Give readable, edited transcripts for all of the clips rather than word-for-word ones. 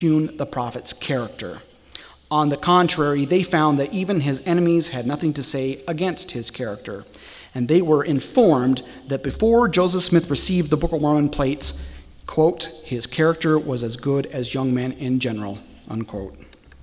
impugn the prophet's character. On the contrary, they found that even his enemies had nothing to say against his character, and they were informed that before Joseph Smith received the Book of Mormon plates, quote, his character was as good as young men in general, unquote.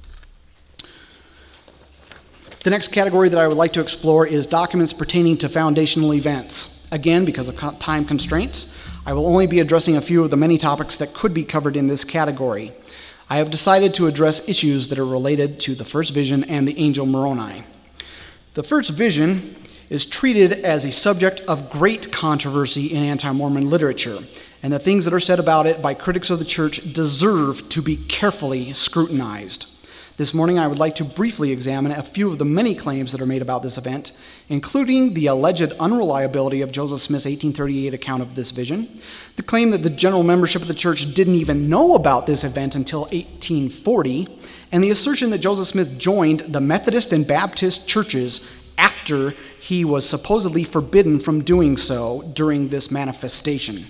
The next category that I would like to explore is documents pertaining to foundational events. Again, because of time constraints, I will only be addressing a few of the many topics that could be covered in this category. I have decided to address issues that are related to the first vision and the angel Moroni. The first vision is treated as a subject of great controversy in anti-Mormon literature, and the things that are said about it by critics of the church deserve to be carefully scrutinized. This morning, I would like to briefly examine a few of the many claims that are made about this event, including the alleged unreliability of Joseph Smith's 1838 account of this vision, the claim that the general membership of the church didn't even know about this event until 1840, and the assertion that Joseph Smith joined the Methodist and Baptist churches after he was supposedly forbidden from doing so during this manifestation.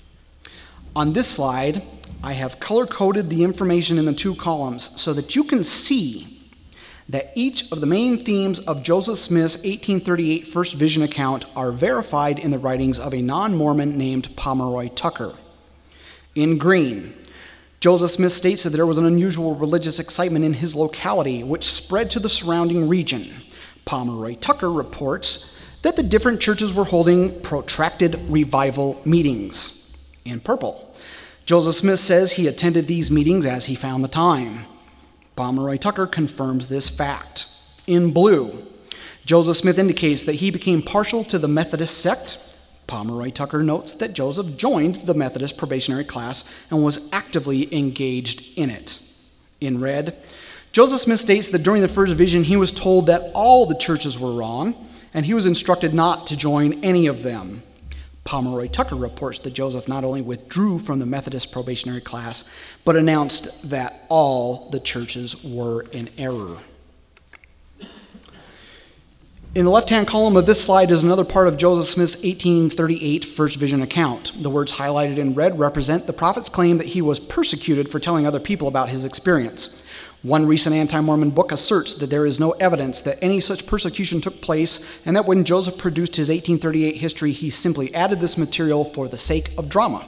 On this slide, I have color-coded the information in the two columns so that you can see that each of the main themes of Joseph Smith's 1838 first vision account are verified in the writings of a non-Mormon named Pomeroy Tucker. In green, Joseph Smith states that there was an unusual religious excitement in his locality which spread to the surrounding region. Pomeroy Tucker reports that the different churches were holding protracted revival meetings. In purple, Joseph Smith says he attended these meetings as he found the time. Pomeroy Tucker confirms this fact. In blue, Joseph Smith indicates that he became partial to the Methodist sect. Pomeroy Tucker notes that Joseph joined the Methodist probationary class and was actively engaged in it. In red, Joseph Smith states that during the first vision he was told that all the churches were wrong and he was instructed not to join any of them. Pomeroy Tucker reports that Joseph not only withdrew from the Methodist probationary class, but announced that all the churches were in error. In the left-hand column of this slide is another part of Joseph Smith's 1838 first vision account. The words highlighted in red represent the prophet's claim that he was persecuted for telling other people about his experience. One recent anti-Mormon book asserts that there is no evidence that any such persecution took place, and that when Joseph produced his 1838 history, he simply added this material for the sake of drama.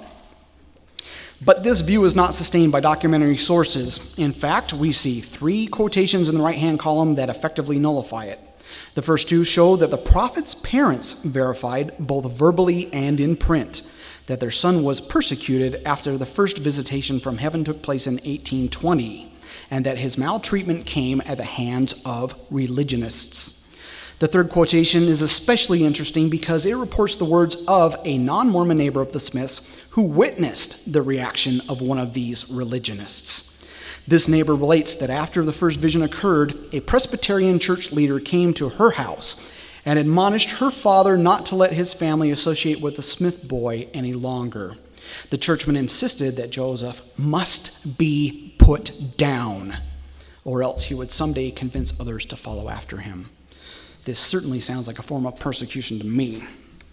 But this view is not sustained by documentary sources. In fact, we see 3 quotations in the right-hand column that effectively nullify it. The first 2 show that the prophet's parents verified, both verbally and in print, that their son was persecuted after the first visitation from heaven took place in 1820. And that his maltreatment came at the hands of religionists. The third quotation is especially interesting because it reports the words of a non-Mormon neighbor of the Smiths who witnessed the reaction of one of these religionists. This neighbor relates that after the first vision occurred, a Presbyterian church leader came to her house and admonished her father not to let his family associate with the Smith boy any longer. The churchman insisted that Joseph must be put down, or else he would someday convince others to follow after him. This certainly sounds like a form of persecution to me.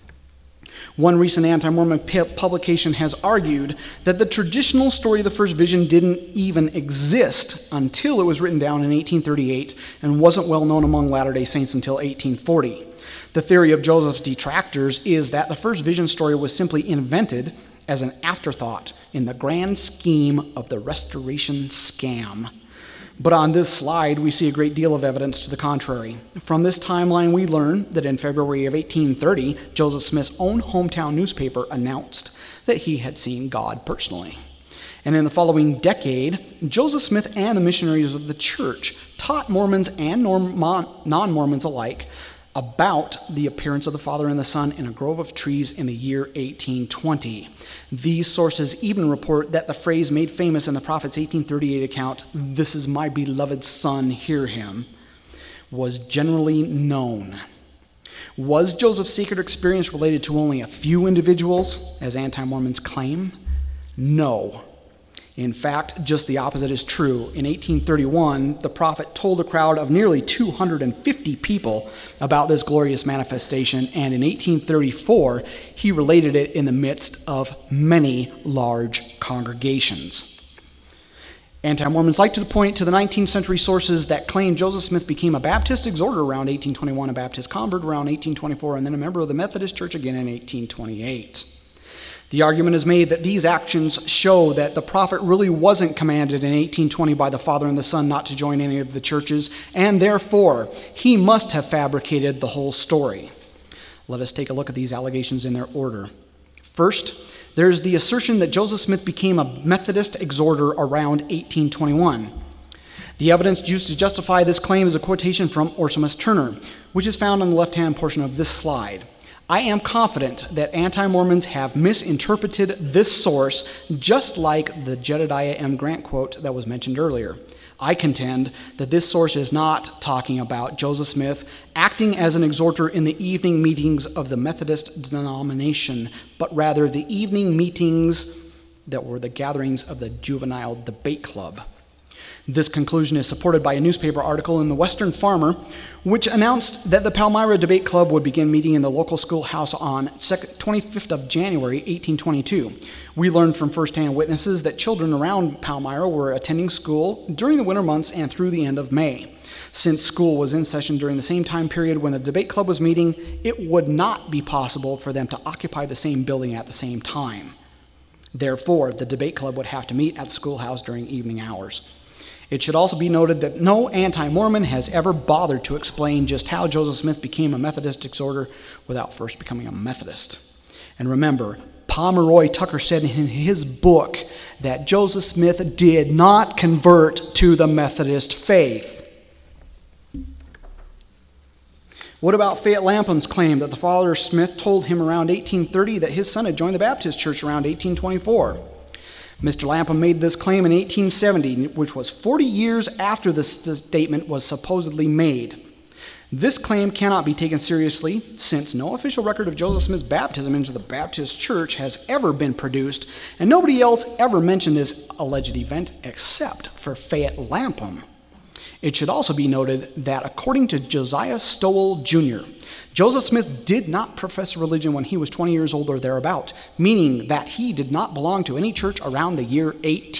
One recent anti-Mormon publication has argued that the traditional story of the first vision didn't even exist until it was written down in 1838 and wasn't well known among Latter-day Saints until 1840. The theory of Joseph's detractors is that the first vision story was simply invented as an afterthought in the grand scheme of the Restoration scam. But on this slide, we see a great deal of evidence to the contrary. From this timeline, we learn that in February of 1830, Joseph Smith's own hometown newspaper announced that he had seen God personally. And in the following decade, Joseph Smith and the missionaries of the church taught Mormons and non-Mormons alike about the appearance of the Father and the Son in a grove of trees in the year 1820. These sources even report that the phrase made famous in the prophet's 1838 account, "This is my beloved Son, hear him," was generally known. Was Joseph's secret experience related to only a few individuals, as anti-Mormons claim? No. In fact, just the opposite is true. In 1831, the prophet told a crowd of nearly 250 people about this glorious manifestation, and in 1834, he related it in the midst of many large congregations. Anti-Mormons like to point to the 19th century sources that claim Joseph Smith became a Baptist exhorter around 1821, a Baptist convert around 1824, and then a member of the Methodist Church again in 1828. The argument is made that these actions show that the prophet really wasn't commanded in 1820 by the Father and the Son not to join any of the churches, and therefore he must have fabricated the whole story. Let us take a look at these allegations in their order. First, there's the assertion that Joseph Smith became a Methodist exhorter around 1821. The evidence used to justify this claim is a quotation from Orson S. Turner, which is found on the left-hand portion of this slide. I am confident that anti-Mormons have misinterpreted this source, just like the Jedediah M. Grant quote that was mentioned earlier. I contend that this source is not talking about Joseph Smith acting as an exhorter in the evening meetings of the Methodist denomination, but rather the evening meetings that were the gatherings of the Juvenile Debate Club. This conclusion is supported by a newspaper article in the Western Farmer, which announced that the Palmyra Debate Club would begin meeting in the local schoolhouse on 25th of January, 1822. We learned from firsthand witnesses that children around Palmyra were attending school during the winter months and through the end of May. Since school was in session during the same time period when the debate club was meeting, it would not be possible for them to occupy the same building at the same time. Therefore, the debate club would have to meet at the schoolhouse during evening hours. It should also be noted that no anti-Mormon has ever bothered to explain just how Joseph Smith became a Methodist exhorter without first becoming a Methodist. And remember, Pomeroy Tucker said in his book that Joseph Smith did not convert to the Methodist faith. What about Fayette Lampum's claim that the Father Smith told him around 1830 that his son had joined the Baptist Church around 1824? Mr. Lampum made this claim in 1870, which was 40 years after the statement was supposedly made. This claim cannot be taken seriously, since no official record of Joseph Smith's baptism into the Baptist Church has ever been produced, and nobody else ever mentioned this alleged event except for Fayette Lampum. It should also be noted that according to Josiah Stowell Jr., Joseph Smith did not profess religion when he was 20 years old or thereabout, meaning that he did not belong to any church around the year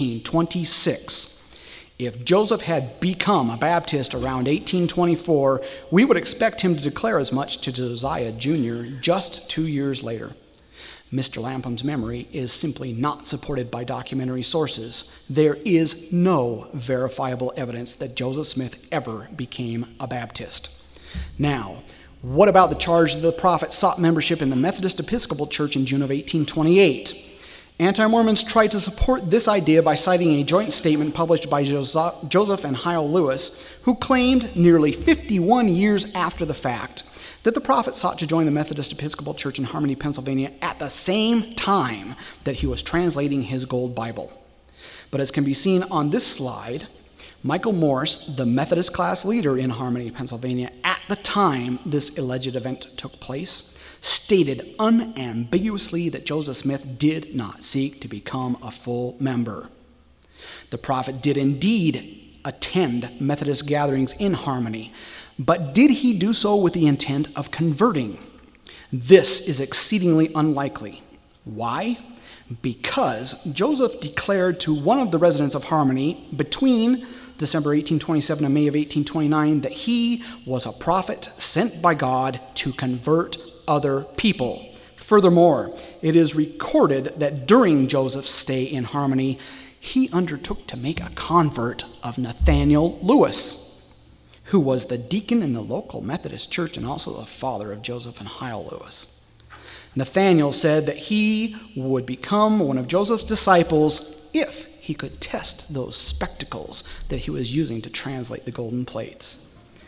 1826. If Joseph had become a Baptist around 1824, we would expect him to declare as much to Josiah Jr. just 2 years later. Mr. Lampum's memory is simply not supported by documentary sources. There is no verifiable evidence that Joseph Smith ever became a Baptist. Now, what about the charge that the prophet sought membership in the Methodist Episcopal Church in June of 1828? Anti-Mormons tried to support this idea by citing a joint statement published by Joseph and Hyle Lewis, who claimed nearly 51 years after the fact that the prophet sought to join the Methodist Episcopal Church in Harmony, Pennsylvania at the same time that he was translating his Gold Bible. But as can be seen on this slide, Michael Morse, the Methodist class leader in Harmony, Pennsylvania, at the time this alleged event took place, stated unambiguously that Joseph Smith did not seek to become a full member. The prophet did indeed attend Methodist gatherings in Harmony, but did he do so with the intent of converting? This is exceedingly unlikely. Why? Because Joseph declared to one of the residents of Harmony between December 1827 and May of 1829 that he was a prophet sent by God to convert other people. Furthermore, it is recorded that during Joseph's stay in Harmony, he undertook to make a convert of Nathaniel Lewis, who was the deacon in the local Methodist church and also the father of Joseph and Hyle Lewis. Nathaniel said that he would become one of Joseph's disciples if he could test those spectacles that he was using to translate the golden plates.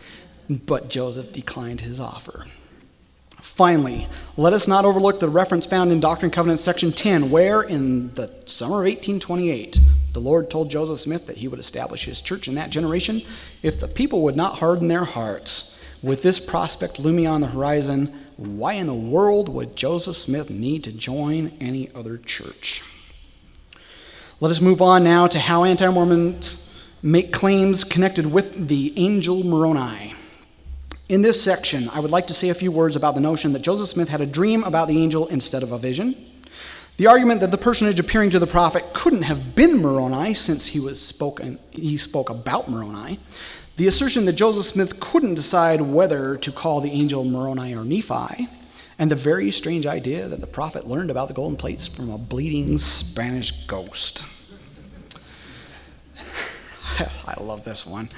But Joseph declined his offer. Finally, let us not overlook the reference found in Doctrine and Covenants section 10, where in the summer of 1828, the Lord told Joseph Smith that he would establish his church in that generation if the people would not harden their hearts. With this prospect looming on the horizon, why in the world would Joseph Smith need to join any other church? Let us move on now to how anti-Mormons make claims connected with the angel Moroni. In this section, I would like to say a few words about the notion that Joseph Smith had a dream about the angel instead of a vision, The argument that the personage appearing to the prophet couldn't have been Moroni since he spoke about Moroni, the assertion that Joseph Smith couldn't decide whether to call the angel Moroni or Nephi, and the very strange idea that the prophet learned about the golden plates from a bleeding Spanish ghost. I love this one.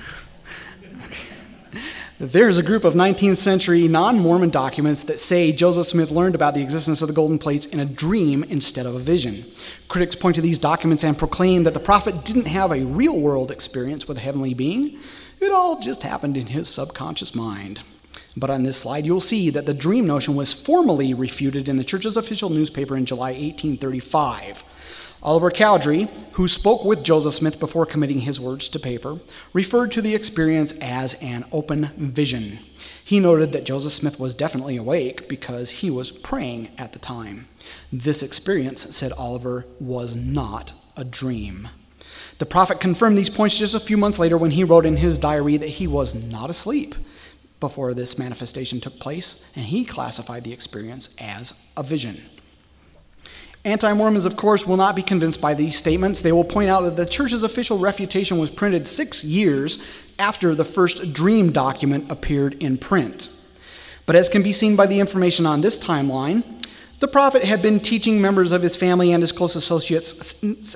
There's a group of 19th century non-Mormon documents that say Joseph Smith learned about the existence of the golden plates in a dream instead of a vision. Critics point to these documents and proclaim that the prophet didn't have a real-world experience with a heavenly being. It all just happened in his subconscious mind. But on this slide, you'll see that the dream notion was formally refuted in the church's official newspaper in July 1835. Oliver Cowdery, who spoke with Joseph Smith before committing his words to paper, referred to the experience as an open vision. He noted that Joseph Smith was definitely awake because he was praying at the time. This experience, said Oliver, was not a dream. The prophet confirmed these points just a few months later when he wrote in his diary that he was not asleep before this manifestation took place, and he classified the experience as a vision. Anti-Mormons, of course, will not be convinced by these statements. They will point out that the church's official refutation was printed 6 years after the first dream document appeared in print. But as can be seen by the information on this timeline, the prophet had been teaching members of his family and his close associates since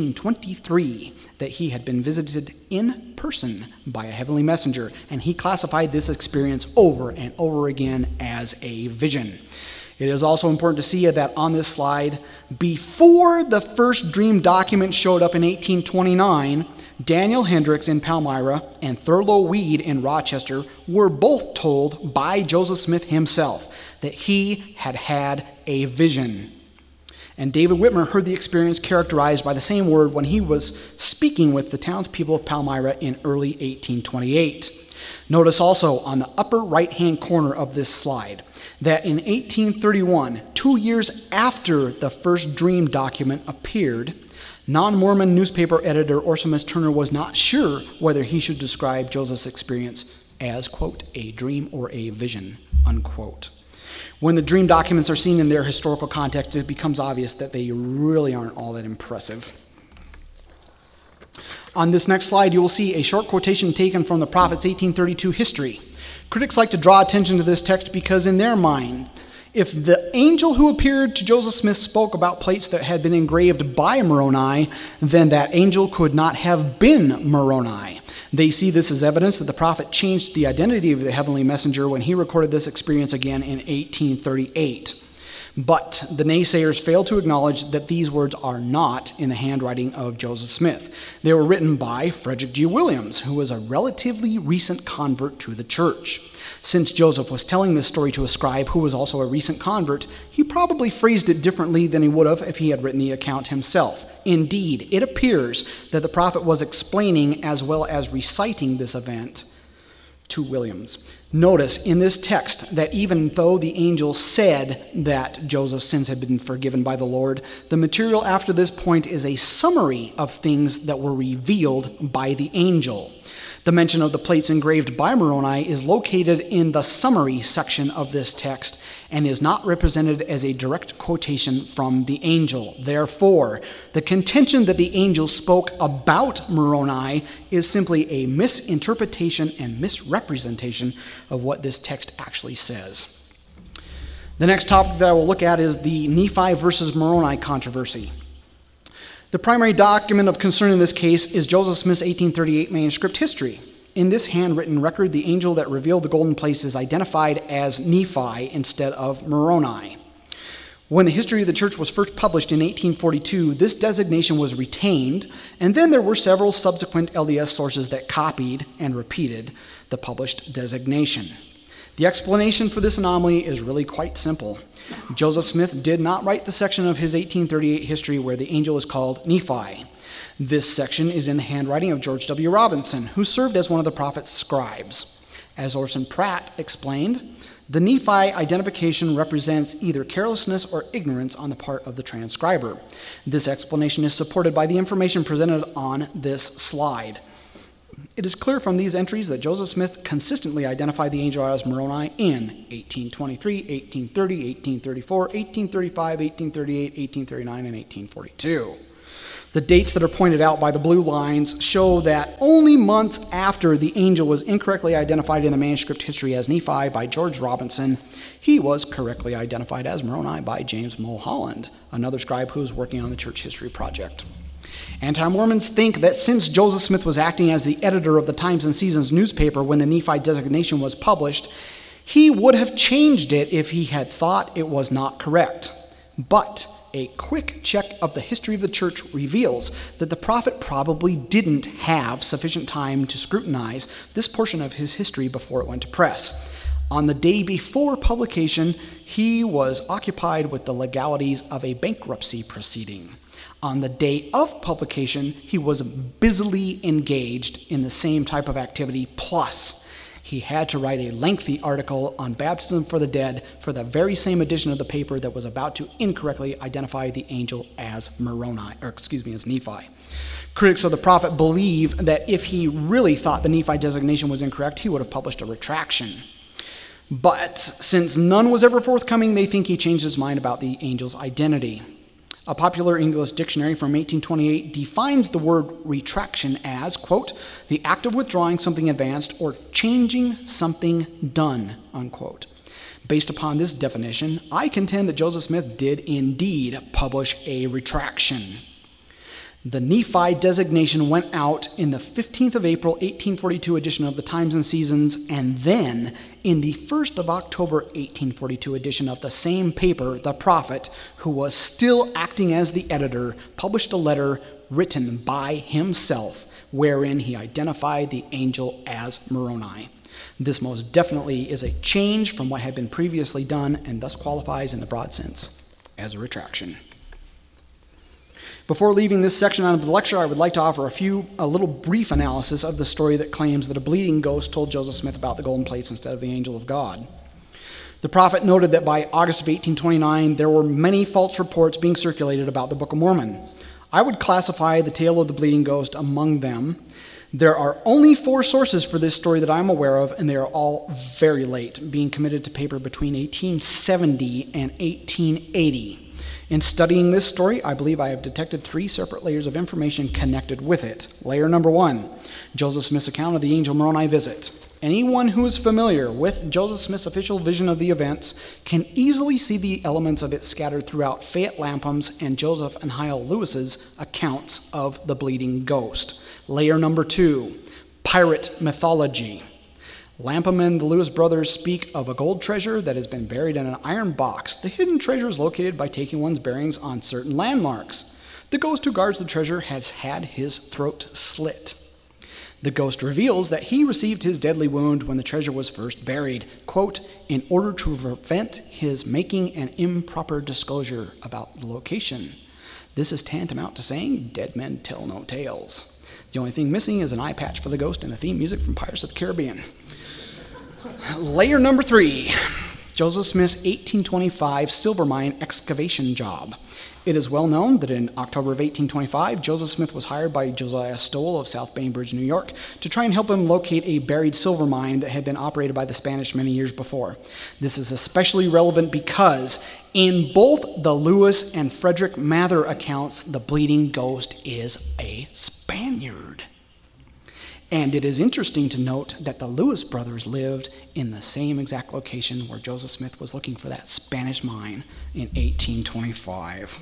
1823 that he had been visited in person by a heavenly messenger, and he classified this experience over and over again as a vision. It is also important to see that on this slide, before the first dream document showed up in 1829, Daniel Hendricks in Palmyra and Thurlow Weed in Rochester were both told by Joseph Smith himself that he had had a vision. And David Whitmer heard the experience characterized by the same word when he was speaking with the townspeople of Palmyra in early 1828. Notice also on the upper right-hand corner of this slide that in 1831, 2 years after the first dream document appeared, non-Mormon newspaper editor Orson S. Turner was not sure whether he should describe Joseph's experience as, quote, a dream or a vision, unquote. When the dream documents are seen in their historical context, it becomes obvious that they really aren't all that impressive. On this next slide, you will see a short quotation taken from the prophet's 1832 history. Critics like to draw attention to this text because in their mind, if the angel who appeared to Joseph Smith spoke about plates that had been engraved by Moroni, then that angel could not have been Moroni. They see this as evidence that the prophet changed the identity of the heavenly messenger when he recorded this experience again in 1838. But the naysayers fail to acknowledge that these words are not in the handwriting of Joseph Smith. They were written by Frederick G. Williams, who was a relatively recent convert to the church. Since Joseph was telling this story to a scribe who was also a recent convert, he probably phrased it differently than he would have if he had written the account himself. Indeed, it appears that the prophet was explaining as well as reciting this event to Williams. Notice in this text that even though the angel said that Joseph's sins had been forgiven by the Lord, the material after this point is a summary of things that were revealed by the angel. The mention of the plates engraved by Moroni is located in the summary section of this text and is not represented as a direct quotation from the angel. Therefore, the contention that the angel spoke about Moroni is simply a misinterpretation and misrepresentation of what this text actually says. The next topic that I will look at is the Nephi versus Moroni controversy. The primary document of concern in this case is Joseph Smith's 1838 manuscript history. In this handwritten record, the angel that revealed the golden plates is identified as Nephi instead of Moroni. When the history of the church was first published in 1842, this designation was retained, and then there were several subsequent LDS sources that copied and repeated the published designation. The explanation for this anomaly is really quite simple. Joseph Smith did not write the section of his 1838 history where the angel is called Nephi. This section is in the handwriting of George W. Robinson, who served as one of the prophet's scribes. As Orson Pratt explained, the Nephi identification represents either carelessness or ignorance on the part of the transcriber. This explanation is supported by the information presented on this slide. It is clear from these entries that Joseph Smith consistently identified the angel as Moroni in 1823, 1830, 1834, 1835, 1838, 1839, and 1842. The dates that are pointed out by the blue lines show that only months after the angel was incorrectly identified in the manuscript history as Nephi by George Robinson, he was correctly identified as Moroni by James Mulholland, another scribe who was working on the Church History Project. Anti-Mormons think that since Joseph Smith was acting as the editor of the Times and Seasons newspaper when the Nephi designation was published, he would have changed it if he had thought it was not correct. But a quick check of the history of the church reveals that the prophet probably didn't have sufficient time to scrutinize this portion of his history before it went to press. On the day before publication, he was occupied with the legalities of a bankruptcy proceeding. On the day of publication, he was busily engaged in the same type of activity, plus he had to write a lengthy article on baptism for the dead for the very same edition of the paper that was about to incorrectly identify the angel as as Nephi. Critics of the prophet believe that if he really thought the Nephi designation was incorrect, he would have published a retraction. But since none was ever forthcoming, they think he changed his mind about the angel's identity. A popular English dictionary from 1828 defines the word retraction as, quote, the act of withdrawing something advanced or changing something done, unquote. Based upon this definition, I contend that Joseph Smith did indeed publish a retraction. The Nephi designation went out in the 15th of April, 1842 edition of the Times and Seasons, and then in the 1st of October, 1842 edition of the same paper, the prophet, who was still acting as the editor, published a letter written by himself, wherein he identified the angel as Moroni. This most definitely is a change from what had been previously done, and thus qualifies in the broad sense as a retraction. Before leaving this section of the lecture, I would like to offer a little brief analysis of the story that claims that a bleeding ghost told Joseph Smith about the golden plates instead of the angel of God. The prophet noted that by August of 1829, there were many false reports being circulated about the Book of Mormon. I would classify the tale of the bleeding ghost among them. There are only 4 sources for this story that I'm aware of, and they are all very late, being committed to paper between 1870 and 1880. In studying this story, I believe I have detected 3 separate layers of information connected with it. Layer number 1, Joseph Smith's account of the angel Moroni visit. Anyone who is familiar with Joseph Smith's official vision of the events can easily see the elements of it scattered throughout Fayette Lapham's and Joseph and Hyle Lewis's accounts of the bleeding ghost. Layer number 2, pirate mythology. Lapham and the Lewis brothers speak of a gold treasure that has been buried in an iron box. The hidden treasure is located by taking one's bearings on certain landmarks. The ghost who guards the treasure has had his throat slit. The ghost reveals that he received his deadly wound when the treasure was first buried, quote, in order to prevent his making an improper disclosure about the location. This is tantamount to saying, dead men tell no tales. The only thing missing is an eye patch for the ghost and the theme music from Pirates of the Caribbean. Layer number 3, Joseph Smith's 1825 silver mine excavation job. It is well known that in October of 1825, Joseph Smith was hired by Josiah Stowell of South Bainbridge, New York, to try and help him locate a buried silver mine that had been operated by the Spanish many years before. This is especially relevant because in both the Lewis and Frederick Mather accounts, the bleeding ghost is a Spaniard. And it is interesting to note that the Lewis brothers lived in the same exact location where Joseph Smith was looking for that Spanish mine in 1825.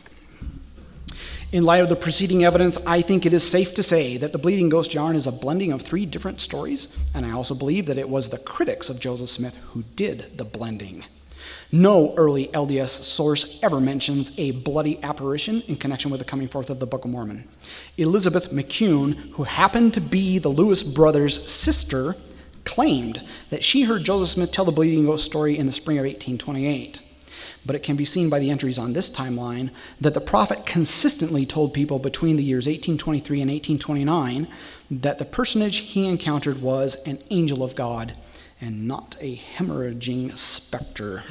In light of the preceding evidence, I think it is safe to say that the bleeding ghost yarn is a blending of 3 different stories, and I also believe that it was the critics of Joseph Smith who did the blending. No early LDS source ever mentions a bloody apparition in connection with the coming forth of the Book of Mormon. Elizabeth McCune, who happened to be the Lewis brothers' sister, claimed that she heard Joseph Smith tell the bleeding ghost story in the spring of 1828. But it can be seen by the entries on this timeline that the prophet consistently told people between the years 1823 and 1829 that the personage he encountered was an angel of God and not a hemorrhaging specter.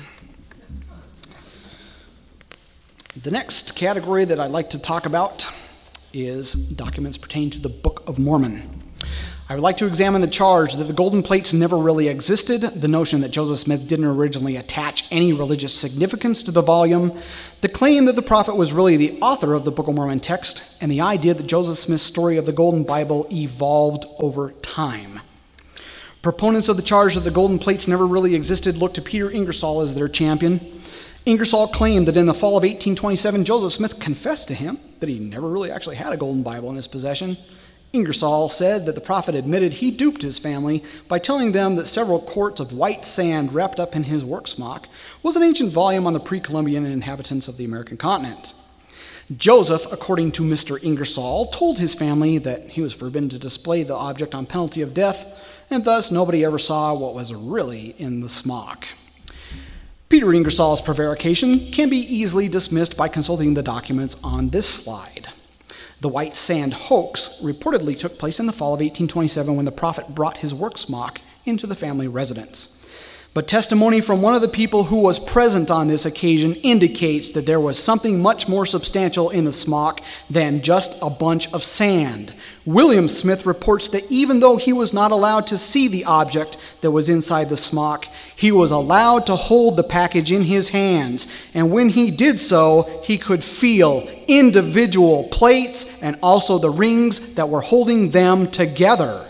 The next category that I'd like to talk about is documents pertaining to the Book of Mormon. I would like to examine the charge that the golden plates never really existed, the notion that Joseph Smith didn't originally attach any religious significance to the volume, the claim that the prophet was really the author of the Book of Mormon text, and the idea that Joseph Smith's story of the Golden Bible evolved over time. Proponents of the charge that the golden plates never really existed look to Peter Ingersoll as their champion. Ingersoll claimed that in the fall of 1827, Joseph Smith confessed to him that he never really actually had a golden Bible in his possession. Ingersoll said that the prophet admitted he duped his family by telling them that several quarts of white sand wrapped up in his work smock was an ancient volume on the pre-Columbian inhabitants of the American continent. Joseph, according to Mr. Ingersoll, told his family that he was forbidden to display the object on penalty of death, and thus nobody ever saw what was really in the smock. Peter Ingersoll's prevarication can be easily dismissed by consulting the documents on this slide. The white sand hoax reportedly took place in the fall of 1827 when the prophet brought his work smock into the family residence. But testimony from one of the people who was present on this occasion indicates that there was something much more substantial in the smock than just a bunch of sand. William Smith reports that even though he was not allowed to see the object that was inside the smock, he was allowed to hold the package in his hands, and when he did so, he could feel individual plates and also the rings that were holding them together.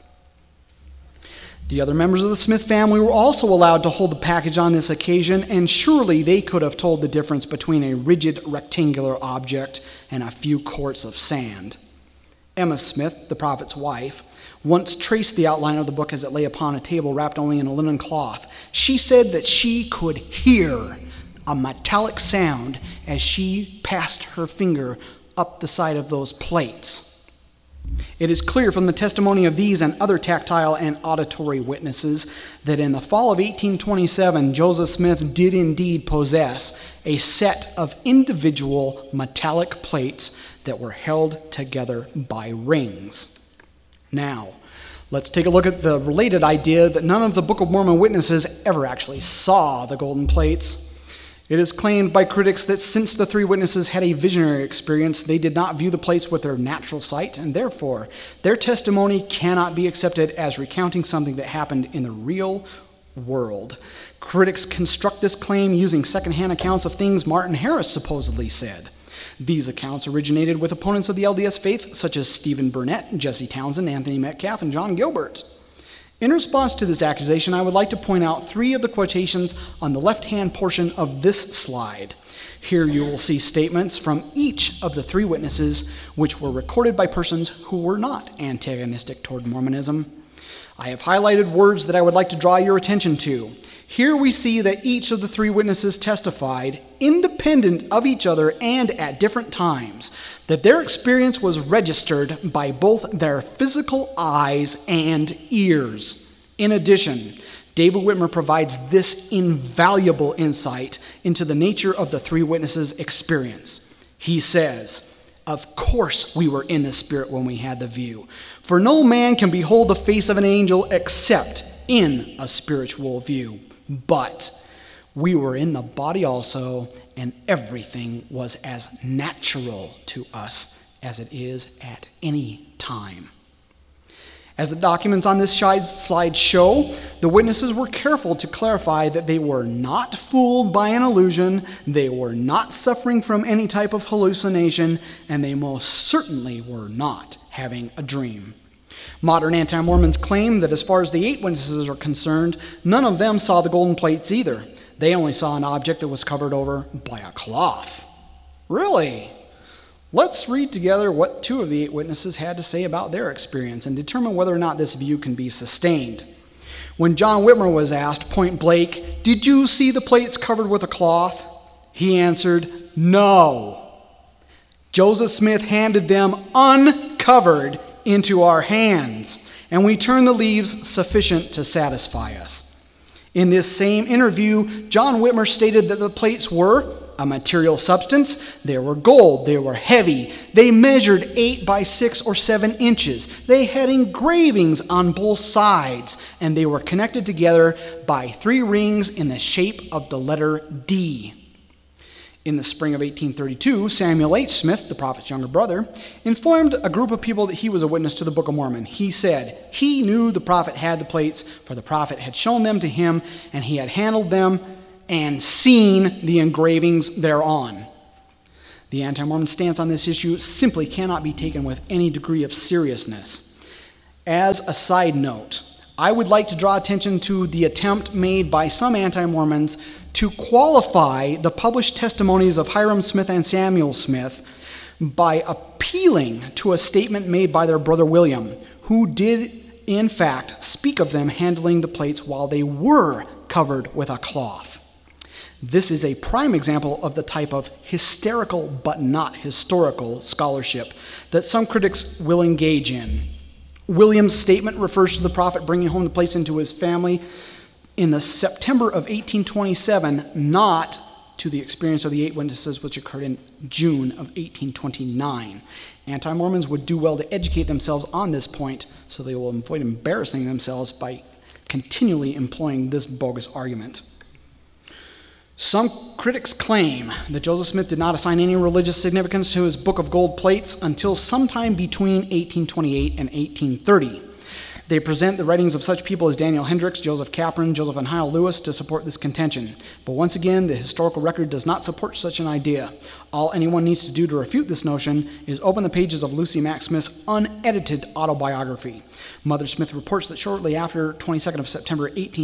The other members of the Smith family were also allowed to hold the package on this occasion, and surely they could have told the difference between a rigid rectangular object and a few quarts of sand. Emma Smith, the prophet's wife, once traced the outline of the book as it lay upon a table wrapped only in a linen cloth. She said that she could hear a metallic sound as she passed her finger up the side of those plates. It is clear from the testimony of these and other tactile and auditory witnesses that in the fall of 1827, Joseph Smith did indeed possess a set of individual metallic plates that were held together by rings. Now, let's take a look at the related idea that none of the Book of Mormon witnesses ever actually saw the golden plates. It is claimed by critics that since the three witnesses had a visionary experience, they did not view the plates with their natural sight, and therefore their testimony cannot be accepted as recounting something that happened in the real world. Critics construct this claim using secondhand accounts of things Martin Harris supposedly said. These accounts originated with opponents of the LDS faith such as Stephen Burnett, Jesse Townsend, Anthony Metcalf, and John Gilbert. In response to this accusation, I would like to point out three of the quotations on the left-hand portion of this slide. Here you will see statements from each of the three witnesses, which were recorded by persons who were not antagonistic toward Mormonism. I have highlighted words that I would like to draw your attention to. Here we see that each of the three witnesses testified, independent of each other and at different times, that their experience was registered by both their physical eyes and ears. In addition, David Whitmer provides this invaluable insight into the nature of the three witnesses' experience. He says, "Of course we were in the Spirit when we had the view, for no man can behold the face of an angel except in a spiritual view. But we were in the body also, and everything was as natural to us as it is at any time." As the documents on this slide show, the witnesses were careful to clarify that they were not fooled by an illusion, they were not suffering from any type of hallucination, and they most certainly were not having a dream. Modern anti-Mormons claim that as far as the 8 witnesses are concerned, none of them saw the golden plates either. They only saw an object that was covered over by a cloth. Really? Let's read together what 2 of the 8 witnesses had to say about their experience and determine whether or not this view can be sustained. When John Whitmer was asked point blank, "Did you see the plates covered with a cloth?" he answered, "No. Joseph Smith handed them uncovered into our hands, and we turned the leaves sufficient to satisfy us." In this same interview, John Whitmer stated that the plates were a material substance. They were gold. They were heavy. They measured 8 by 6 or 7 inches. They had engravings on both sides, and they were connected together by 3 rings in the shape of the letter D. In the spring of 1832, Samuel H. Smith, the prophet's younger brother, informed a group of people that he was a witness to the Book of Mormon. He said he knew the prophet had the plates, for the prophet had shown them to him, and he had handled them and seen the engravings thereon. The anti-Mormon stance on this issue simply cannot be taken with any degree of seriousness. As a side note, I would like to draw attention to the attempt made by some anti-Mormons to qualify the published testimonies of Hyrum Smith and Samuel Smith by appealing to a statement made by their brother William, who did in fact speak of them handling the plates while they were covered with a cloth. This is a prime example of the type of hysterical but not historical scholarship that some critics will engage in. William's statement refers to the prophet bringing home the plates into his family in the September of 1827, not to the experience of the 8 witnesses which occurred in June of 1829. Anti-Mormons would do well to educate themselves on this point so they will avoid embarrassing themselves by continually employing this bogus argument. Some critics claim that Joseph Smith did not assign any religious significance to his Book of Gold plates until sometime between 1828 and 1830. They present the writings of such people as Daniel Hendricks, Joseph Capron, Joseph and Hyle Lewis to support this contention. But once again, the historical record does not support such an idea. All anyone needs to do to refute this notion is open the pages of Lucy Mack Smith's unedited autobiography. Mother Smith reports that shortly after 22nd of September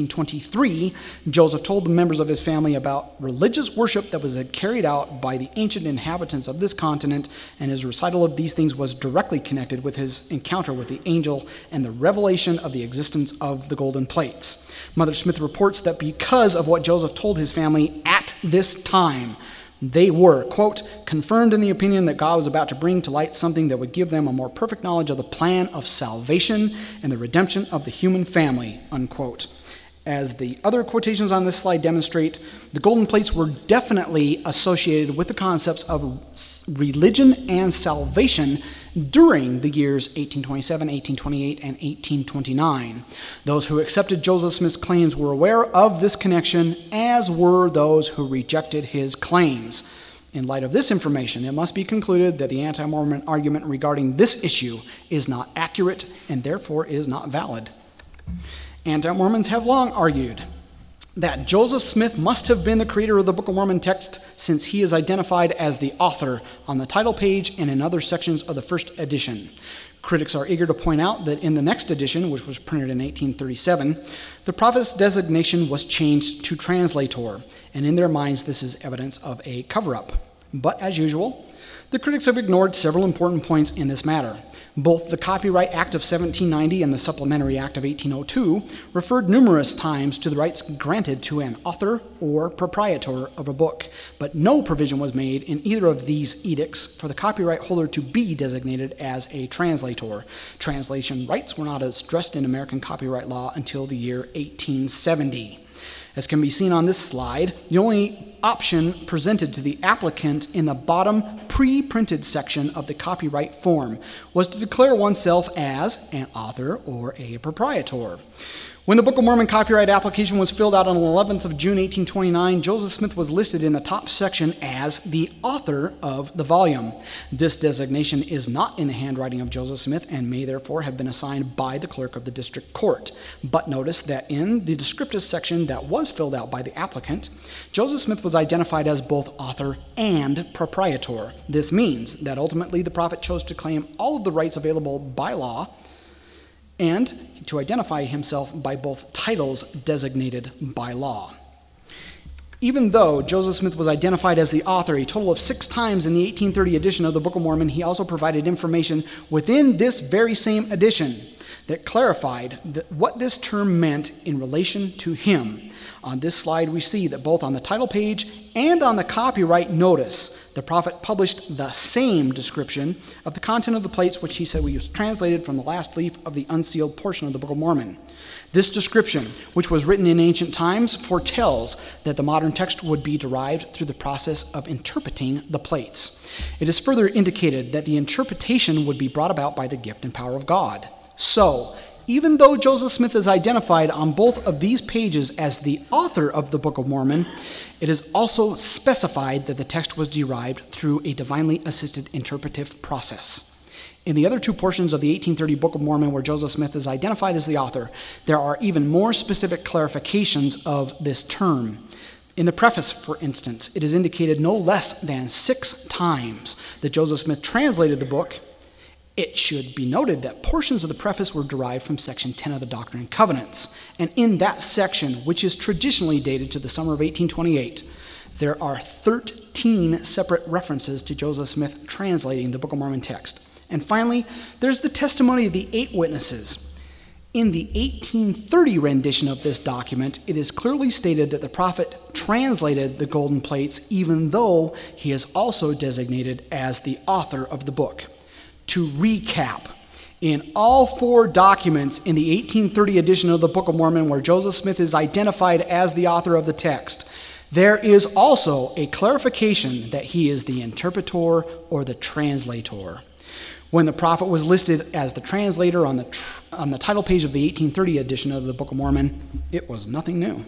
1823, Joseph told the members of his family about religious worship that was carried out by the ancient inhabitants of this continent, and his recital of these things was directly connected with his encounter with the angel and the revelation of the existence of the golden plates. Mother Smith reports that because of what Joseph told his family at this time, they were, quote, confirmed in the opinion that God was about to bring to light something that would give them a more perfect knowledge of the plan of salvation and the redemption of the human family, unquote. As the other quotations on this slide demonstrate, the golden plates were definitely associated with the concepts of religion and salvation during the years 1827, 1828, and 1829. Those who accepted Joseph Smith's claims were aware of this connection, as were those who rejected his claims. In light of this information, it must be concluded that the anti-Mormon argument regarding this issue is not accurate and therefore is not valid. Anti-Mormons have long argued that Joseph Smith must have been the creator of the Book of Mormon text, since he is identified as the author on the title page and in other sections of the first edition. Critics are eager to point out that in the next edition, which was printed in 1837, the prophet's designation was changed to translator, and in their minds this is evidence of a cover-up. But as usual, the critics have ignored several important points in this matter. Both the Copyright Act of 1790 and the Supplementary Act of 1802 referred numerous times to the rights granted to an author or proprietor of a book, but no provision was made in either of these edicts for the copyright holder to be designated as a translator. Translation rights were not addressed in American copyright law until the year 1870. As can be seen on this slide, the only option presented to the applicant in the bottom pre-printed section of the copyright form was to declare oneself as an author or a proprietor. When the Book of Mormon copyright application was filled out on the 11th of June, 1829, Joseph Smith was listed in the top section as the author of the volume. This designation is not in the handwriting of Joseph Smith and may therefore have been assigned by the clerk of the district court. But notice that in the descriptive section that was filled out by the applicant, Joseph Smith was identified as both author and proprietor. This means that ultimately the prophet chose to claim all of the rights available by law and to identify himself by both titles designated by law. Even though Joseph Smith was identified as the author a total of 6 times in the 1830 edition of the Book of Mormon, he also provided information within this very same edition that clarified what this term meant in relation to him. On this slide, we see that both on the title page and on the copyright notice, the prophet published the same description of the content of the plates, which he said was translated from the last leaf of the unsealed portion of the Book of Mormon. This description, which was written in ancient times, foretells that the modern text would be derived through the process of interpreting the plates. It is further indicated that the interpretation would be brought about by the gift and power of God. So, even though Joseph Smith is identified on both of these pages as the author of the Book of Mormon, it is also specified that the text was derived through a divinely assisted interpretive process. In the other two portions of the 1830 Book of Mormon where Joseph Smith is identified as the author, there are even more specific clarifications of this term. In the preface, for instance, it is indicated no less than 6 times that Joseph Smith translated the book. It should be noted that portions of the preface were derived from section 10 of the Doctrine and Covenants, and in that section, which is traditionally dated to the summer of 1828, there are 13 separate references to Joseph Smith translating the Book of Mormon text. And finally, there's the testimony of the 8 witnesses. In the 1830 rendition of this document, it is clearly stated that the prophet translated the golden plates, even though he is also designated as the author of the book. To recap, in all 4 documents in the 1830 edition of the Book of Mormon where Joseph Smith is identified as the author of the text, there is also a clarification that he is the interpreter or the translator. When the prophet was listed as the translator on the title page of the 1830 edition of the Book of Mormon, it was nothing new.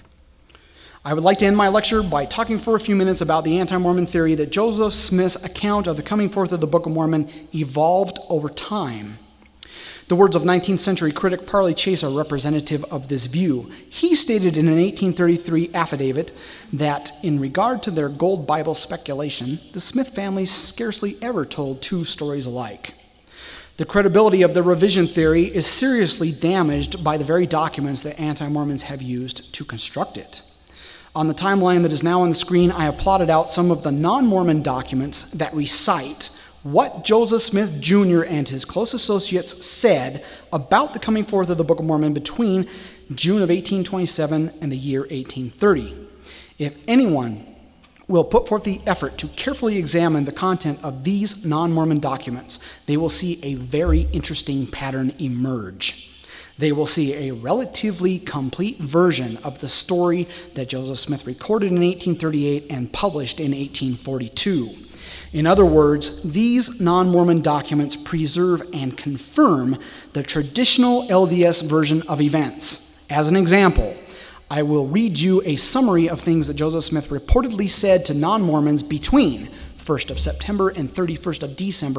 I would like to end my lecture by talking for a few minutes about the anti-Mormon theory that Joseph Smith's account of the coming forth of the Book of Mormon evolved over time. The words of 19th century critic Parley Chase are representative of this view. He stated in an 1833 affidavit that in regard to their gold Bible speculation, the Smith family scarcely ever told 2 stories alike. The credibility of the revision theory is seriously damaged by the very documents that anti-Mormons have used to construct it. On the timeline that is now on the screen, I have plotted out some of the non-Mormon documents that recite what Joseph Smith Jr. and his close associates said about the coming forth of the Book of Mormon between June of 1827 and the year 1830. If anyone will put forth the effort to carefully examine the content of these non-Mormon documents, they will see a very interesting pattern emerge. They will see a relatively complete version of the story that Joseph Smith recorded in 1838 and published in 1842. In other words, these non-Mormon documents preserve and confirm the traditional LDS version of events. As an example, I will read you a summary of things that Joseph Smith reportedly said to non-Mormons between 1st of September and 31st of December,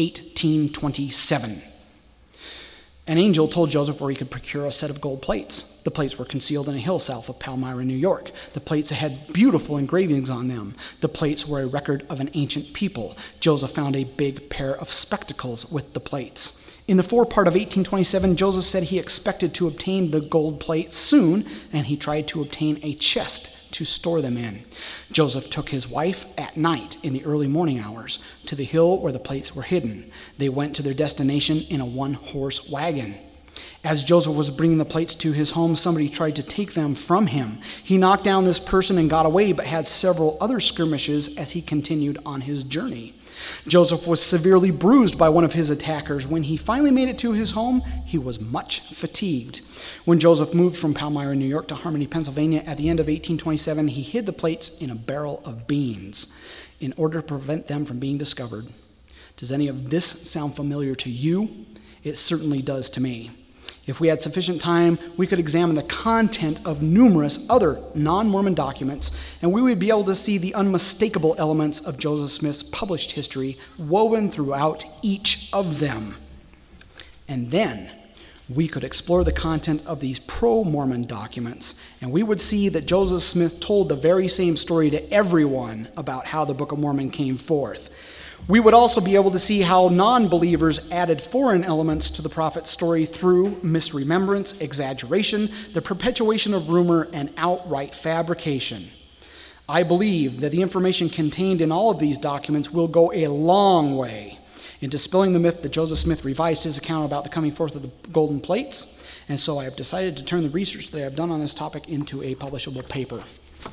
1827. An angel told Joseph where he could procure a set of gold plates. The plates were concealed in a hill south of Palmyra, New York. The plates had beautiful engravings on them. The plates were a record of an ancient people. Joseph found a big pair of spectacles with the plates. In the forepart of 1827, Joseph said he expected to obtain the gold plates soon, and he tried to obtain a chest to store them in. Joseph took his wife at night in the early morning hours to the hill where the plates were hidden. They went to their destination in a 1-horse wagon. As Joseph was bringing the plates to his home, somebody tried to take them from him. He knocked down this person and got away, but had several other skirmishes as he continued on his journey. Joseph was severely bruised by one of his attackers. When he finally made it to his home, he was much fatigued. When Joseph moved from Palmyra, New York to Harmony, Pennsylvania at the end of 1827, he hid the plates in a barrel of beans in order to prevent them from being discovered. Does any of this sound familiar to you? It certainly does to me. If we had sufficient time, we could examine the content of numerous other non-Mormon documents, and we would be able to see the unmistakable elements of Joseph Smith's published history woven throughout each of them. And then we could explore the content of these pro-Mormon documents, and we would see that Joseph Smith told the very same story to everyone about how the Book of Mormon came forth. We would also be able to see how non-believers added foreign elements to the prophet's story through misremembrance, exaggeration, the perpetuation of rumor, and outright fabrication. I believe that the information contained in all of these documents will go a long way in dispelling the myth that Joseph Smith revised his account about the coming forth of the golden plates, and so I have decided to turn the research that I have done on this topic into a publishable paper.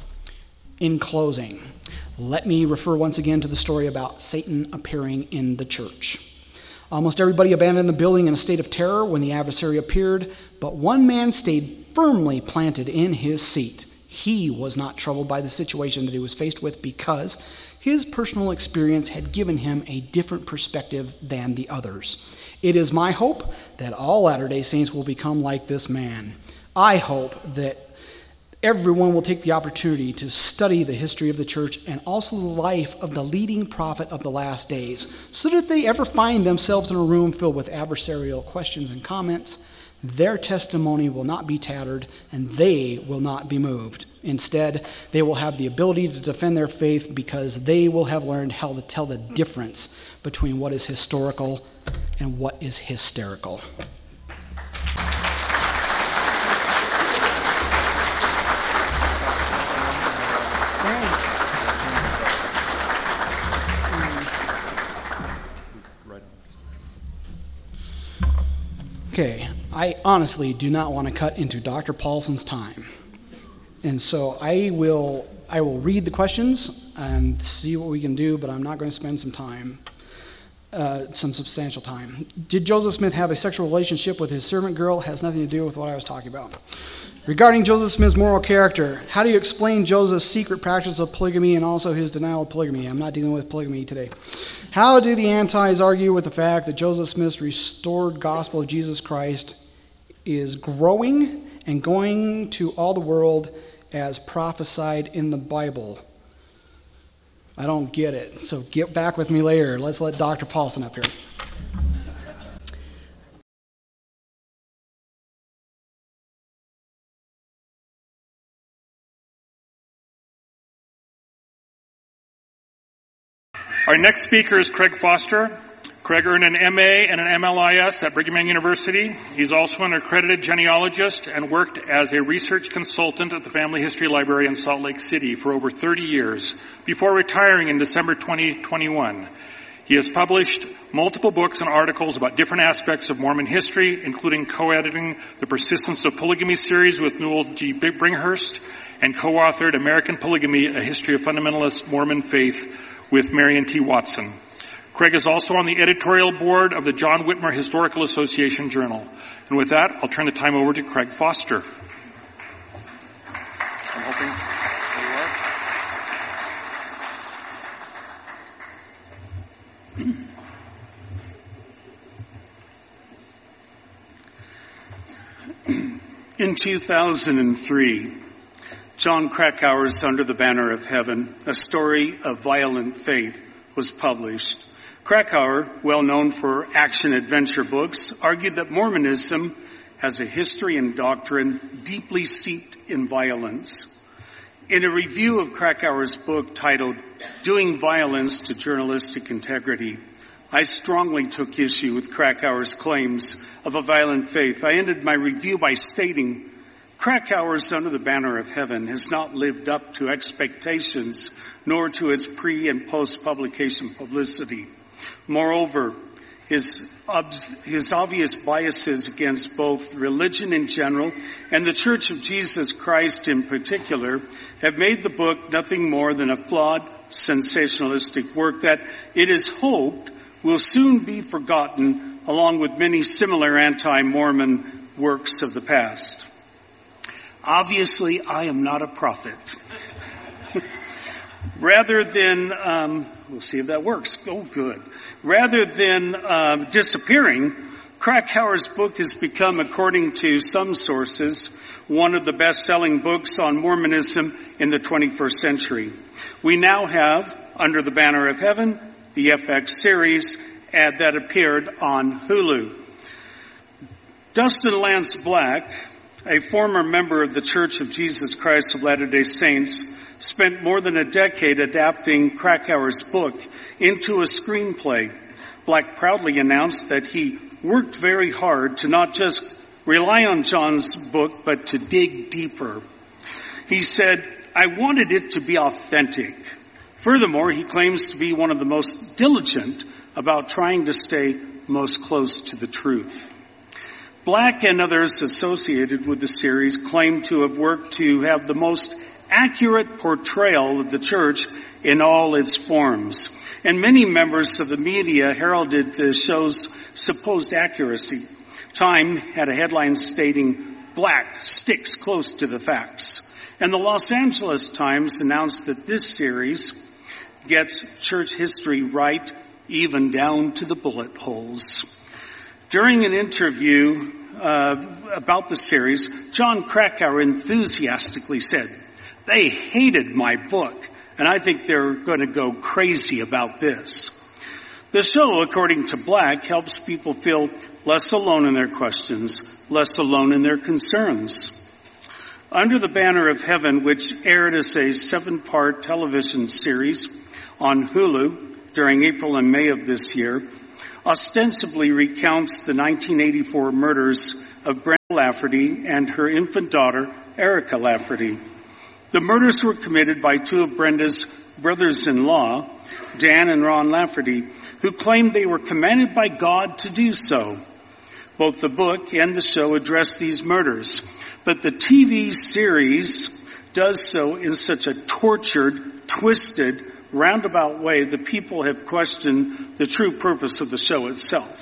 In closing, let me refer once again to the story about Satan appearing in the church. Almost everybody abandoned the building in a state of terror when the adversary appeared, but one man stayed firmly planted in his seat. He was not troubled by the situation that he was faced with because His personal experience had given him a different perspective than the others. It is my hope that all Latter-day Saints will become like this man. I hope that everyone will take the opportunity to study the history of the church and also the life of the leading prophet of the last days, so that if they ever find themselves in a room filled with adversarial questions and comments, their testimony will not be tattered and they will not be moved. Instead, they will have the ability to defend their faith because they will have learned how to tell the difference between what is historical and what is hysterical. Okay, I honestly do not want to cut into Dr. Paulson's time. And so I will read the questions and see what we can do, but I'm not going to spend some substantial time. Did Joseph Smith have a sexual relationship with his servant girl? Has nothing to do with what I was talking about. Regarding Joseph Smith's moral character, how do you explain Joseph's secret practice of polygamy and also his denial of polygamy? I'm not dealing with polygamy today. How do the antis argue with the fact that Joseph Smith's restored gospel of Jesus Christ is growing and going to all the world as prophesied in the Bible? I don't get it, so get back with me later. Let's let Dr. Paulson up here. Our next speaker is Craig Foster. Craig earned an MA and an MLIS at Brigham Young University. He's also an accredited genealogist and worked as a research consultant at the Family History Library in Salt Lake City for over 30 years before retiring in December 2021. He has published multiple books and articles about different aspects of Mormon history, including co-editing the Persistence of Polygamy series with Newell G. Bringhurst and co-authored American Polygamy, A History of Fundamentalist Mormon Faith with Marion T. Watson. Craig is also on the editorial board of the John Whitmer Historical Association Journal. And with that, I'll turn the time over to Craig Foster. I'm hoping there you are. In 2003, John Krakauer's Under the Banner of Heaven, A Story of Violent Faith, was published. Krakauer, well known for action-adventure books, argued that Mormonism has a history and doctrine deeply steeped in violence. In a review of Krakauer's book titled Doing Violence to Journalistic Integrity, I strongly took issue with Krakauer's claims of a violent faith. I ended my review by stating, Krakauer's Under the Banner of Heaven has not lived up to expectations nor to its pre- and post-publication publicity. Moreover, his obvious biases against both religion in general and the Church of Jesus Christ in particular have made the book nothing more than a flawed, sensationalistic work that it is hoped will soon be forgotten along with many similar anti-Mormon works of the past. Obviously, I am not a prophet. Rather than, we'll see if that works. Oh, good. Rather than disappearing, Krakauer's book has become, according to some sources, one of the best-selling books on Mormonism in the 21st century. We now have Under the Banner of Heaven, the FX series, that appeared on Hulu. Dustin Lance Black, a former member of the Church of Jesus Christ of Latter-day Saints, spent more than a decade adapting Krakauer's book into a screenplay. Black proudly announced that he worked very hard to not just rely on John's book, but to dig deeper. He said, I wanted it to be authentic. Furthermore, he claims to be one of the most diligent about trying to stay most close to the truth. Black and others associated with the series claim to have worked to have the most accurate portrayal of the church in all its forms. And many members of the media heralded the show's supposed accuracy. Time had a headline stating, Black sticks close to the facts. And the Los Angeles Times announced that this series gets church history right, even down to the bullet holes. During an interview about the series, John Krakauer enthusiastically said, "They hated my book, and I think they're going to go crazy about this." The show, according to Black, helps people feel less alone in their questions, less alone in their concerns. Under the Banner of Heaven, which aired as a 7-part television series on Hulu during April and May of this year, ostensibly recounts the 1984 murders of Brenda Lafferty and her infant daughter, Erica Lafferty. The murders were committed by 2 of Brenda's brothers-in-law, Dan and Ron Lafferty, who claimed they were commanded by God to do so. Both the book and the show address these murders, but the TV series does so in such a tortured, twisted, roundabout way that people have questioned the true purpose of the show itself.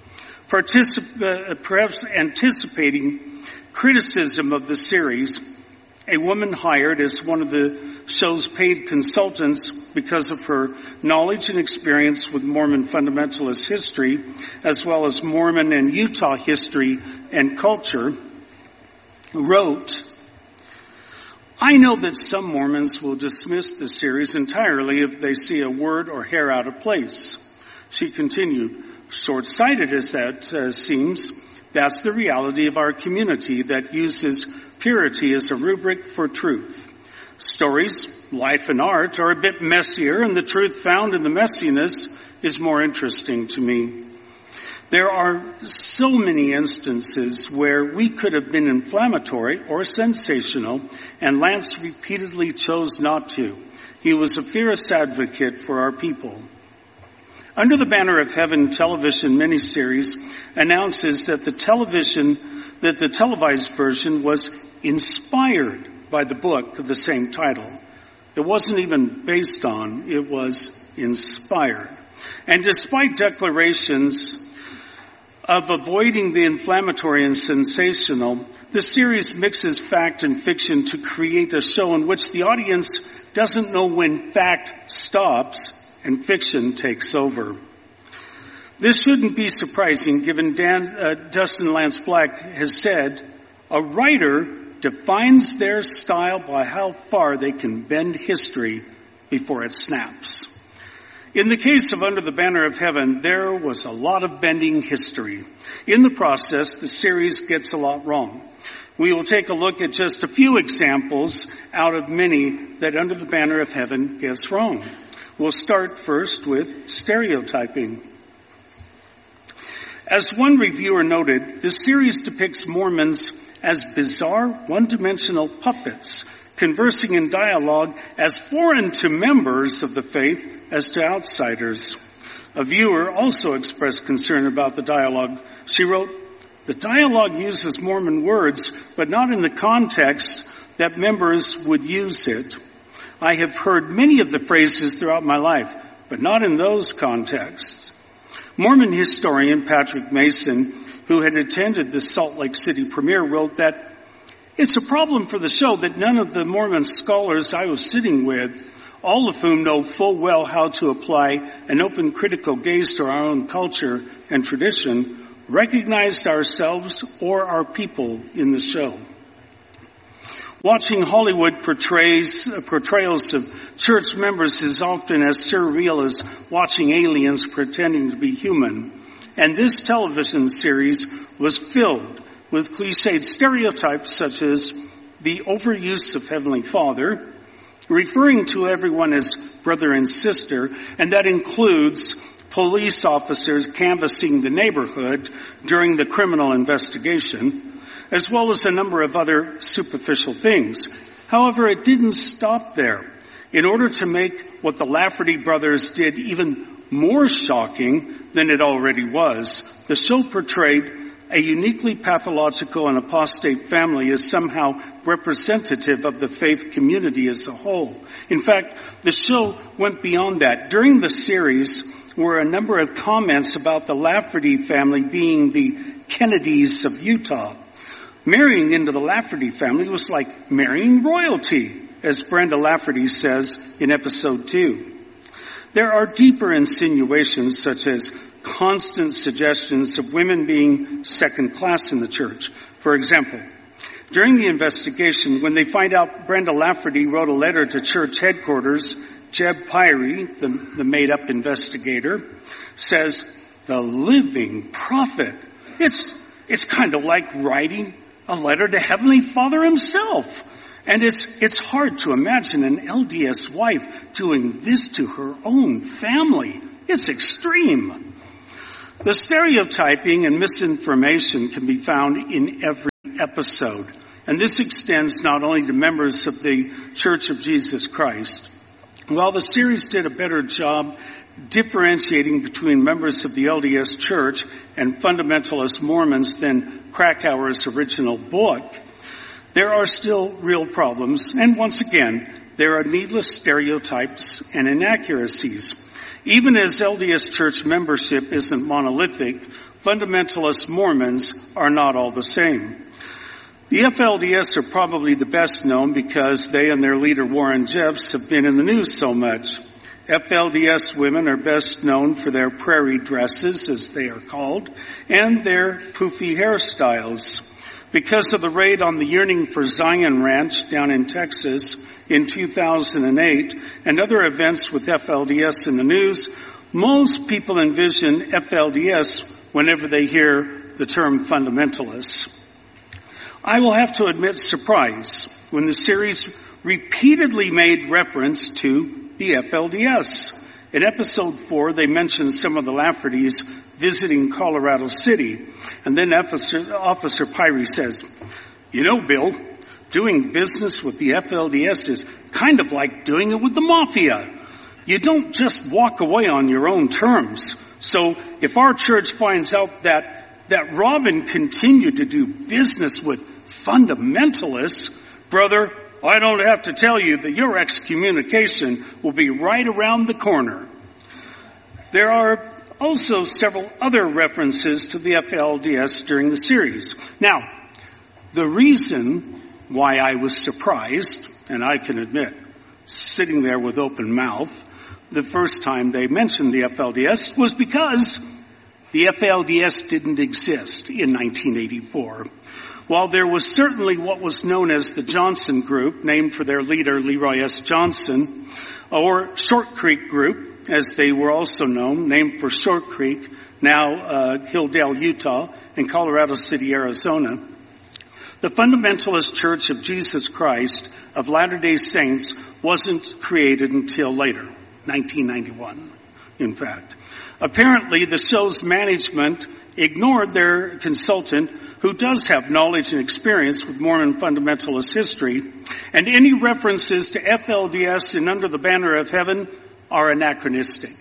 Perhaps anticipating criticism of the series, a woman hired as one of the show's paid consultants because of her knowledge and experience with Mormon fundamentalist history, as well as Mormon and Utah history and culture, wrote, "I know that some Mormons will dismiss the series entirely if they see a word or hair out of place." She continued, "Short-sighted as that seems, that's the reality of our community that uses purity as a rubric for truth. Stories, life, and art are a bit messier, and the truth found in the messiness is more interesting to me. There are so many instances where we could have been inflammatory or sensational, and Lance repeatedly chose not to. He was a fierce advocate for our people." Under the Banner of Heaven television miniseries announces that the televised version was inspired by the book of the same title. It wasn't even based on, it was inspired. And despite declarations of avoiding the inflammatory and sensational, the series mixes fact and fiction to create a show in which the audience doesn't know when fact stops and fiction takes over. This shouldn't be surprising given Dustin Lance Black has said, "A writer defines their style by how far they can bend history before it snaps." In the case of Under the Banner of Heaven, there was a lot of bending history. In the process, the series gets a lot wrong. We will take a look at just a few examples out of many that Under the Banner of Heaven gets wrong. We'll start first with stereotyping. As one reviewer noted, the series depicts Mormons as bizarre, one-dimensional puppets, conversing in dialogue as foreign to members of the faith as to outsiders. A viewer also expressed concern about the dialogue. She wrote, "The dialogue uses Mormon words, but not in the context that members would use it. I have heard many of the phrases throughout my life, but not in those contexts." Mormon historian Patrick Mason, who had attended the Salt Lake City premiere, wrote that, "It's a problem for the show that none of the Mormon scholars I was sitting with, all of whom know full well how to apply an open critical gaze to our own culture and tradition, recognized ourselves or our people in the show. Watching Hollywood portrayals of church members is often as surreal as watching aliens pretending to be human. And this television series was filled with cliched stereotypes such as the overuse of Heavenly Father, referring to everyone as brother and sister, and that includes police officers canvassing the neighborhood during the criminal investigation, as well as a number of other superficial things. However, it didn't stop there. In order to make what the Lafferty brothers did even more shocking than it already was, the show portrayed a uniquely pathological and apostate family as somehow representative of the faith community as a whole. In fact, the show went beyond that. During the series were a number of comments about the Lafferty family being the Kennedys of Utah. Marrying into the Lafferty family was like marrying royalty, as Brenda Lafferty says in episode 2. There are deeper insinuations, such as constant suggestions of women being second class in the church. For example, during the investigation, when they find out Brenda Lafferty wrote a letter to church headquarters, Jeb Pyrie, the made-up investigator, says, "The living prophet." It's kind of like writing a letter to Heavenly Father himself. And it's hard to imagine an LDS wife doing this to her own family. It's extreme. The stereotyping and misinformation can be found in every episode. And this extends not only to members of the Church of Jesus Christ. While the series did a better job differentiating between members of the LDS Church and fundamentalist Mormons than Krakauer's original book, there are still real problems. And once again, there are needless stereotypes and inaccuracies. Even as LDS Church membership isn't monolithic, fundamentalist Mormons are not all the same. The FLDS are probably the best known because they and their leader Warren Jeffs have been in the news so much. FLDS women are best known for their prairie dresses, as they are called, and their poofy hairstyles. Because of the raid on the Yearning for Zion Ranch down in Texas in 2008 and other events with FLDS in the news, most people envision FLDS whenever they hear the term fundamentalists. I will have to admit surprise when the series repeatedly made reference to the FLDS. In episode 4, they mentioned some of the Laffertys visiting Colorado City. And then Officer Pyrie says, "You know, Bill, doing business with the FLDS is kind of like doing it with the mafia. You don't just walk away on your own terms. So if our church finds out that Robin continued to do business with fundamentalists, brother, I don't have to tell you that your excommunication will be right around the corner." There are also several other references to the FLDS during the series. Now, the reason why I was surprised, and I can admit, sitting there with open mouth the first time they mentioned the FLDS, was because the FLDS didn't exist in 1984. While there was certainly what was known as the Johnson Group, named for their leader Leroy S. Johnson, or Short Creek Group, as they were also known, named for Short Creek, now Hilldale, Utah, and Colorado City, Arizona, the Fundamentalist Church of Jesus Christ of Latter-day Saints wasn't created until later, 1991, in fact. Apparently, the show's management ignored their consultant, who does have knowledge and experience with Mormon fundamentalist history, and any references to FLDS and Under the Banner of Heaven are anachronistic.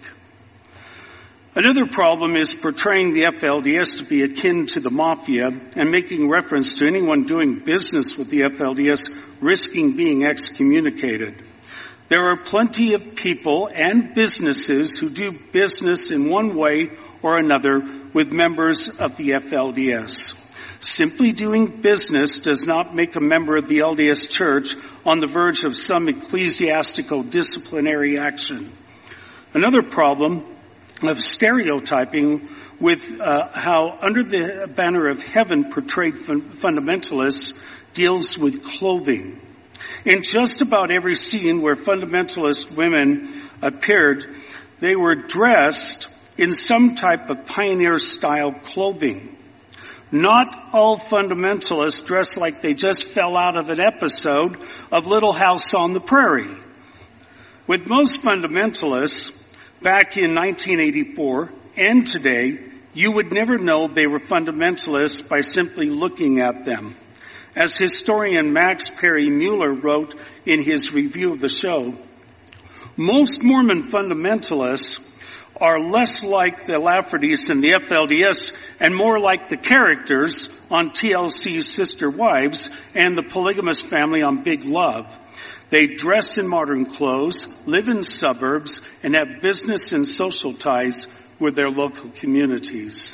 Another problem is portraying the FLDS to be akin to the mafia and making reference to anyone doing business with the FLDS risking being excommunicated. There are plenty of people and businesses who do business in one way or another with members of the FLDS. Simply doing business does not make a member of the LDS Church on the verge of some ecclesiastical disciplinary action. Another problem of stereotyping with how Under the Banner of Heaven portrayed fundamentalists deals with clothing. In just about every scene where fundamentalist women appeared, they were dressed in some type of pioneer-style clothing. Not all fundamentalists dress like they just fell out of an episode of Little House on the Prairie. With most fundamentalists, back in 1984 and today, you would never know they were fundamentalists by simply looking at them. As historian Max Perry Mueller wrote in his review of the show, most Mormon fundamentalists are less like the Laffertys and the FLDS and more like the characters on TLC's Sister Wives and the polygamous family on Big Love. They dress in modern clothes, live in suburbs, and have business and social ties with their local communities.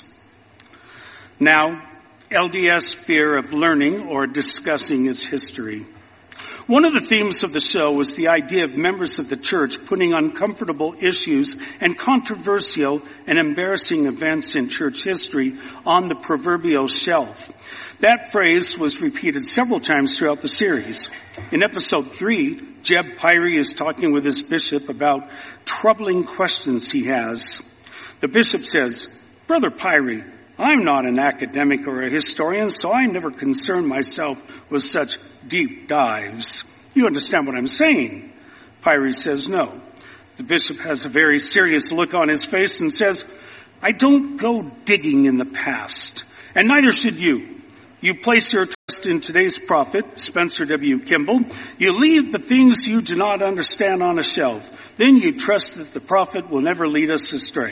Now, LDS fear of learning or discussing its history. One of the themes of the show was the idea of members of the church putting uncomfortable issues and controversial and embarrassing events in church history on the proverbial shelf. That phrase was repeated several times throughout the series. In episode 3, Jeb Pyrie is talking with his bishop about troubling questions he has. The bishop says, "Brother Pyrie, I'm not an academic or a historian, so I never concern myself with such deep dives. You understand what I'm saying?" Pyrie says no. The bishop has a very serious look on his face and says, "I don't go digging in the past, and neither should you. You place your trust in today's prophet, Spencer W. Kimball. You leave the things you do not understand on a shelf. Then you trust that the prophet will never lead us astray."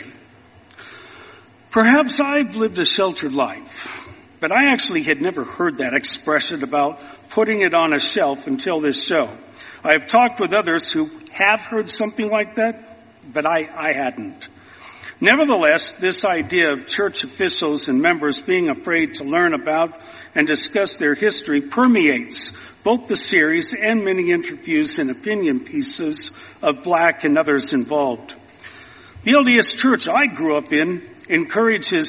Perhaps I've lived a sheltered life, but I actually had never heard that expression about putting it on a shelf until this show. I have talked with others who have heard something like that, but I hadn't. Nevertheless, this idea of church officials and members being afraid to learn about and discuss their history permeates both the series and many interviews and opinion pieces of Black and others involved. The LDS Church I grew up in encourages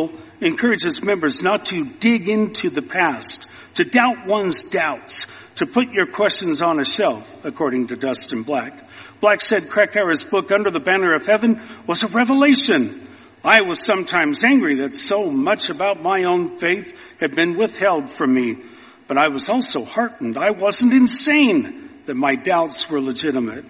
members not to dig into the past, to doubt one's doubts, to put your questions on a shelf, according to Dustin Black. Black said Krakauer's book, Under the Banner of Heaven, was a revelation. I was sometimes angry that so much about my own faith had been withheld from me, but I was also heartened I wasn't insane, that my doubts were legitimate.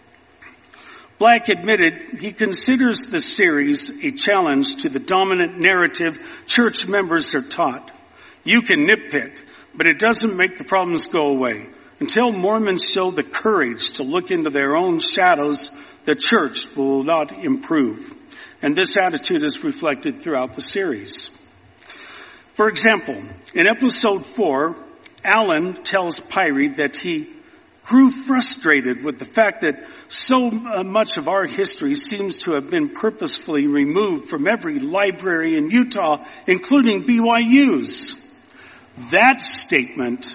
Black admitted he considers the series a challenge to the dominant narrative church members are taught. You can nitpick, but it doesn't make the problems go away. Until Mormons show the courage to look into their own shadows, the church will not improve. And this attitude is reflected throughout the series. For example, in episode 4, Alan tells Pyrie that he grew frustrated with the fact that so much of our history seems to have been purposefully removed from every library in Utah, including BYU's. That statement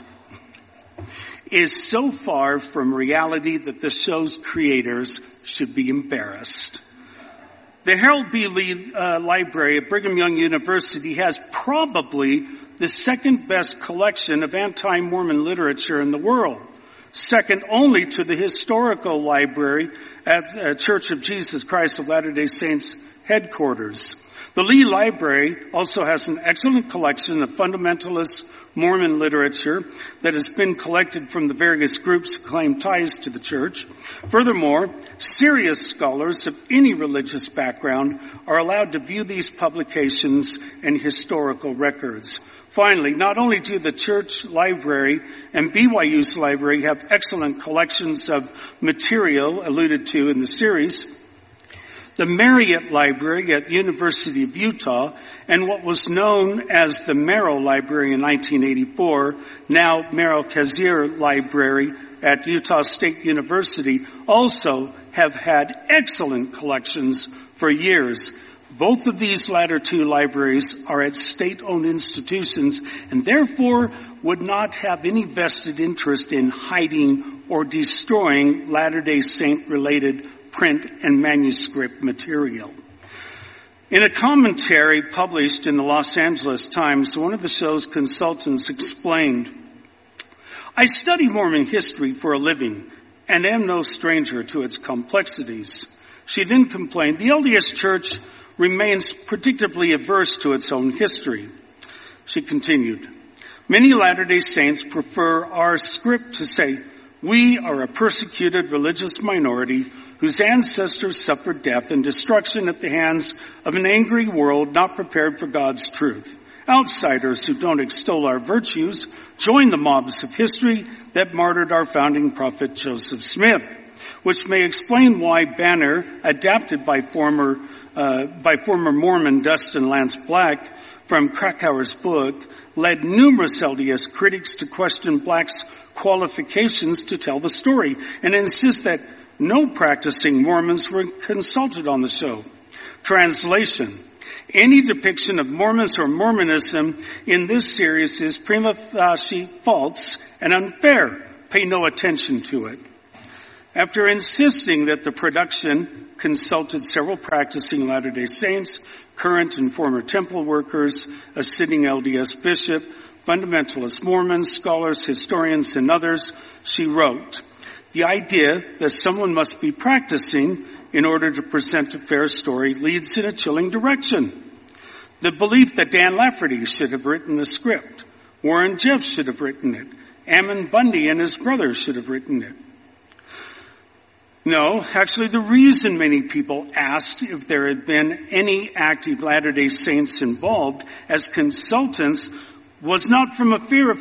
is so far from reality that the show's creators should be embarrassed. The Harold B. Lee Library at Brigham Young University has probably the second best collection of anti-Mormon literature in the world, second only to the historical library at Church of Jesus Christ of Latter-day Saints headquarters. The Lee Library also has an excellent collection of fundamentalist Mormon literature that has been collected from the various groups who claim ties to the church. Furthermore, serious scholars of any religious background are allowed to view these publications and historical records. Finally, not only do the church library and BYU's library have excellent collections of material alluded to in the series, the Marriott Library at University of Utah and what was known as the Merrill Library in 1984, now Merrill Kazir Library at Utah State University, also have had excellent collections for years. Both of these latter two libraries are at state-owned institutions and therefore would not have any vested interest in hiding or destroying Latter-day Saint-related print and manuscript material. In a commentary published in the Los Angeles Times, one of the show's consultants explained, "I study Mormon history for a living and am no stranger to its complexities." She then complained, "The LDS Church remains predictably averse to its own history." She continued, "Many Latter-day Saints prefer our script to say, 'We are a persecuted religious minority whose ancestors suffered death and destruction at the hands of an angry world not prepared for God's truth. Outsiders who don't extol our virtues join the mobs of history that martyred our founding prophet Joseph Smith,' which may explain why Banner, adapted by former Mormon Dustin Lance Black from Krakauer's book, led numerous LDS critics to question Black's qualifications to tell the story and insist that no practicing Mormons were consulted on the show. Translation: any depiction of Mormons or Mormonism in this series is prima facie false and unfair. pay no attention to it. After insisting that the production consulted several practicing Latter-day Saints, current and former temple workers, a sitting LDS bishop, fundamentalist Mormons, scholars, historians, and others, she wrote, "The idea that someone must be practicing in order to present a fair story leads in a chilling direction. The belief that Dan Lafferty should have written the script, Warren Jeffs should have written it, Ammon Bundy and his brothers should have written it. No, actually the reason many people asked if there had been any active Latter-day Saints involved as consultants was not from a fear of